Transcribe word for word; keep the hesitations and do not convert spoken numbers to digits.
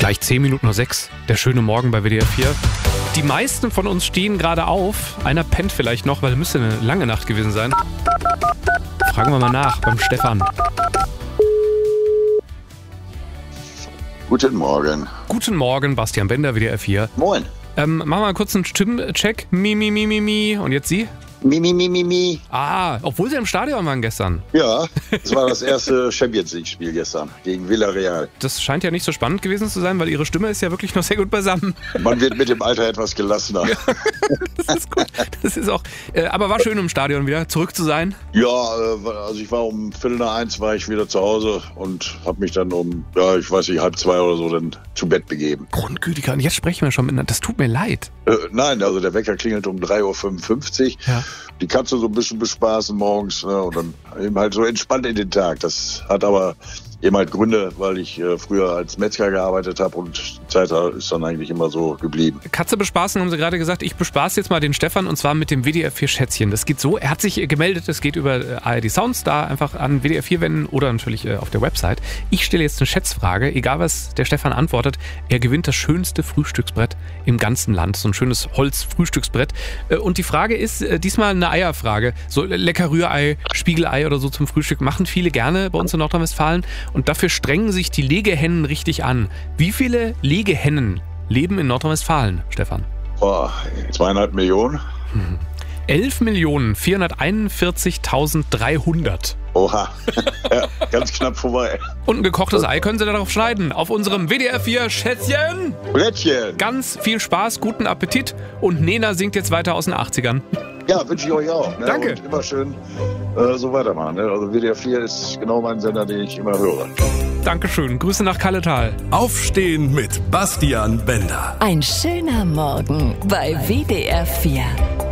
Gleich zehn Minuten nach sechs. Der schöne Morgen bei W D R vier. Die meisten von uns stehen gerade auf. Einer pennt vielleicht noch, weil es müsste eine lange Nacht gewesen sein. Fragen wir mal nach beim Stefan. Guten Morgen. Guten Morgen, Bastian Bender, W D R vier. Moin. Ähm, machen wir mal kurz einen Stimmcheck. Mi, mi, mi, mi, mi. Und jetzt Sie? Mi, mi, mi, mi, mi. Ah, obwohl Sie im Stadion waren gestern. Ja, das war das erste Champions League-Spiel gestern gegen Villarreal. Das scheint ja nicht so spannend gewesen zu sein, weil Ihre Stimme ist ja wirklich noch sehr gut beisammen. Man wird mit dem Alter etwas gelassener. Ja, das ist gut. Das ist auch. Äh, aber war schön im Stadion wieder zurück zu sein. Ja, äh, also ich war um Viertel nach eins war ich wieder zu Hause und habe mich dann um, ja, ich weiß nicht, halb zwei oder so dann zu Bett begeben. Grundgütiger. Und jetzt sprechen wir schon miteinander. Das tut mir leid. Äh, nein, also der Wecker klingelt um drei Uhr fünfundfünfzig. Ja. Die Katze so ein bisschen bespaßen morgens, ne, und dann eben halt so entspannt in den Tag. Das hat aber eben halt Gründe, weil ich äh, früher als Metzger gearbeitet habe und die Zeit ist dann eigentlich immer so geblieben. Katze bespaßen, haben Sie gerade gesagt. Ich bespaße jetzt mal den Stefan und zwar mit dem W D R vier Schätzchen. Das geht so, er hat sich gemeldet, es geht über A R D Sounds, da einfach an W D R vier wenden oder natürlich äh, auf der Website. Ich stelle jetzt eine Schätzfrage, egal was der Stefan antwortet, er gewinnt das schönste Frühstücksbrett im ganzen Land. So ein schönes Holzfrühstücksbrett. Äh, und die Frage ist äh, diesmal eine Eierfrage. So lecker Rührei, Spiegelei oder so zum Frühstück machen viele gerne bei uns in Nordrhein-Westfalen. Und dafür strengen sich die Legehennen richtig an. Wie viele Legehennen leben in Nordrhein-Westfalen, Stefan? Boah, zweieinhalb Millionen. Hm. elf Millionen vierhunderteinundvierzigtausenddreihundert. Oha, ja, ganz knapp vorbei. Und ein gekochtes Ei können Sie darauf schneiden. Auf unserem W D R vier Schätzchen. Brettchen. Ganz viel Spaß, guten Appetit. Und Nena singt jetzt weiter aus den achtzigern. Ja, wünsche ich euch auch. Ne? Danke. Und immer schön äh, so weitermachen. Ne? Also W D R vier ist genau mein Sender, den ich immer höre. Dankeschön. Grüße nach Kalletal. Aufstehen mit Bastian Bender. Ein schöner Morgen bei W D R vier.